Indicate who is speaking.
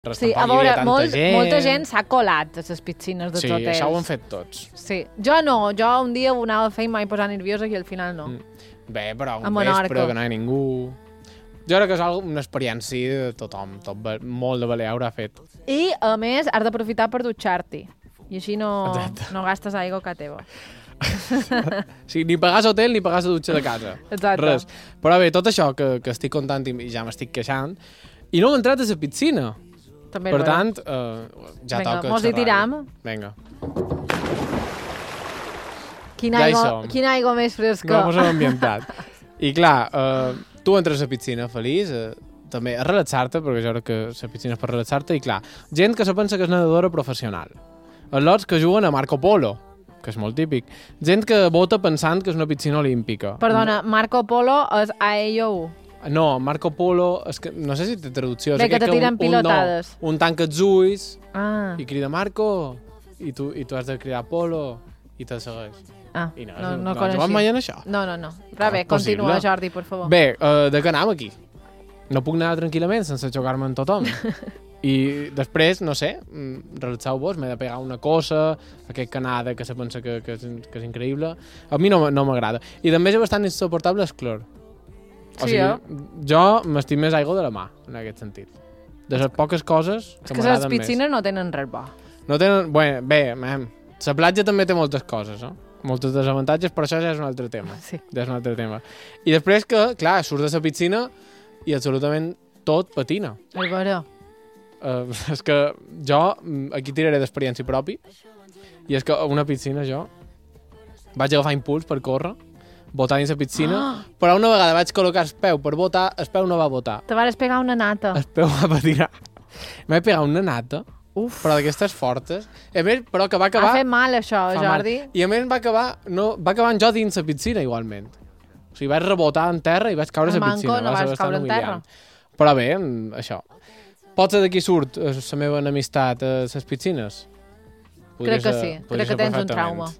Speaker 1: Sí, a veure, molta gent s'ha colat a les piscines dels hotels.
Speaker 2: Sí, això ho han fet tots.
Speaker 1: Sí, jo no, jo un dia ho anava a fer i mai posar nerviosa i al final no.
Speaker 2: Bé, però un vespre que no hi ha ningú... Jo crec que és una experiència de tothom, molt de valer haurà fet.
Speaker 1: I, a més, has d'aprofitar per dutxar-t'hi. I així no gastes aigua a teva.
Speaker 2: Sí, ni pagàs hotel ni pagàs la dutxa de casa.
Speaker 1: Exacte.
Speaker 2: Res. Però bé, tot això que estic contant i ja m'estic queixant, i no hem entrat a la piscina.
Speaker 1: També
Speaker 2: per tant, ja
Speaker 1: vinga,
Speaker 2: toca
Speaker 1: mos hi tiram.
Speaker 2: Vinga.
Speaker 1: Quina aigua més fresca.
Speaker 2: No, mos hem ambientat. I clar, tu entres a la piscina feliç, també a relaxar-te, perquè jo crec que la piscina és per relaxar-te, i clar, gent que se pensa que és nedadora professional. Lots que juguen a Marco Polo, que és molt típic. Gent que vota pensant que és una piscina olímpica.
Speaker 1: Perdona, Marco Polo és AEIO.
Speaker 2: No, Marco Polo, és que no sé si té traducció.
Speaker 1: Bé, que te tiren pilotades.
Speaker 2: Un tanca els ulls i crida Marco i tu has de cridar Polo i te segueix. I no coneixia. Mai en això?
Speaker 1: No. Però bé, continua, Jordi, per favor.
Speaker 2: Bé, de què anem aquí? No puc anar tranquil·lament sense xocar-me amb tothom. I després, no sé, relaxeu-vos, m'he de pegar una cosa, aquest canada que se pensa que és increïble. A mi no m'agrada. I també és bastant insuportable el clor. O sigui, jo m'estic més aigua de la mà, en aquest sentit. De les poques coses que m'agraden més.
Speaker 1: És que les piscines no tenen res bo.
Speaker 2: No tenen... Bé, la platja també té moltes coses, no? Moltes desavantatges, però això ja és un altre tema.
Speaker 1: Sí.
Speaker 2: Ja és un altre tema. I després que, clar, surts de la piscina i absolutament tot patina.
Speaker 1: És vera.
Speaker 2: És que jo aquí tiraré d'experiència propi i és que a una piscina jo vaig agafar impuls per córrer, botar dins la piscina, però una vegada vaig col·locar el peu per botar, el peu no va botar.
Speaker 1: Te vas pegar una nata.
Speaker 2: El peu va patinar. M'he pegat una nata, però d'aquestes fortes. A més, però que va acabar...
Speaker 1: Ha fet mal això, Jordi.
Speaker 2: I a més va acabar jo dins la piscina, igualment. O sigui, vaig rebotar en terra i vaig caure a la piscina.
Speaker 1: No vas caure en terra.
Speaker 2: Però bé, això. Potser d'aquí surt la meva enemistat a les piscines?
Speaker 1: Crec que sí. Crec que tens un trauma.